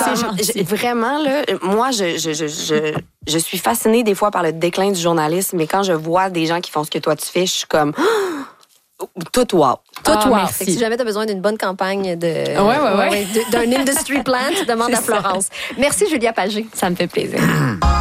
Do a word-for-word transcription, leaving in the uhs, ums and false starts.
je, vraiment, là, moi, je, je, je, je, je suis fascinée des fois par le déclin du journalisme, mais quand je vois des gens qui font ce que toi tu fais, je suis comme... Tout wow. Tout ah, wow. Merci. Si jamais tu as besoin d'une bonne campagne de, ouais, ouais, ouais. ouais, d'un industry plan, demande à Florence. Merci, Julia Pagé. Ça me fait plaisir.